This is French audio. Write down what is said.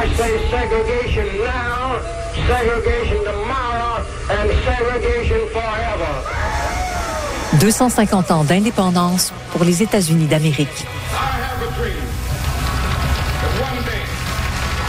I say segregation now, segregation tomorrow, and segregation forever. 250 ans d'indépendance pour les États-Unis d'Amérique. I